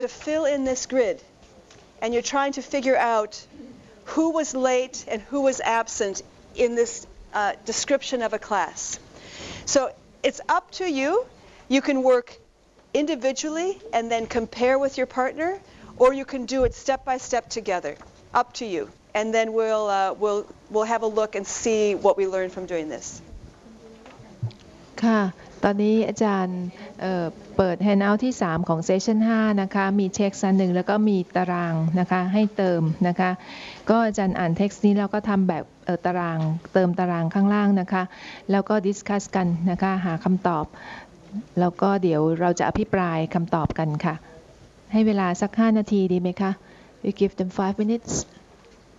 to fill in this grid, and you're trying to figure out who was late and who was absent in this description of a class. So it's up to you. You can work individually and then compare with your partner, or you can do it step by step together. Up to you. And then we'll have a look and see what we learned from doing this. ค่ะตอนนี้อาจารย์เปิด handout ที่3ของ session 5นะคะมีเช็คอันหนึ่งแล้วก็มีตารางนะคะให้เติมนะคะก็อาจารย์อ่าน text นี้แล้วก็ทำแบบตารางเติมตารางข้างล่างนะคะแล้วก็ discuss กันนะคะหาคำตอบแล้วก็เดี๋ยวเราจะอภิปรายคำตอบกันค่ะให้เวลาสัก5 นาทีดีไหมคะ We give them 5 minutes